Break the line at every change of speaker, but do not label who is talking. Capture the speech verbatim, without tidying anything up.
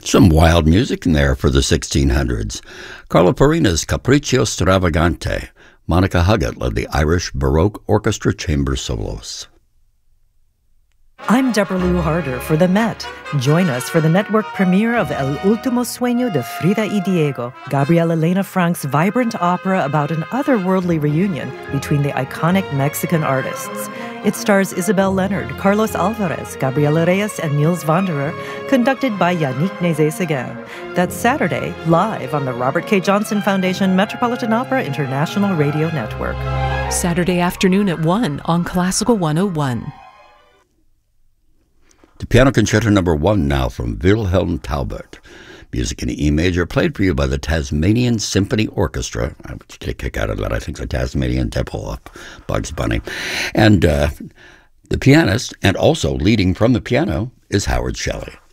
Some wild music in there for the sixteen hundreds. Carlo Farina's Capriccio Stravagante. Monica Huggett led the Irish Baroque Orchestra Chamber Solos.
I'm Deborah Lou Harder for the Met. Join us for the network premiere of El Último Sueño de Frida y Diego, Gabriel Elena Frank's vibrant opera about an otherworldly reunion between the iconic Mexican artists. It stars Isabel Leonard, Carlos Alvarez, Gabriela Reyes, and Niels Wanderer, conducted by Yannick Nézet-Séguin. That's Saturday, live on the Robert K. Johnson Foundation Metropolitan Opera International Radio Network.
Saturday afternoon at one on Classical one oh one.
The Piano Concerto Number One now from Wilhelm Taubert. Music in E major, played for you by the Tasmanian Symphony Orchestra. I would get a kick out of that. I think the Tasmanian Temple of Bugs Bunny. And uh, the pianist, and also leading from the piano, is Howard Shelley.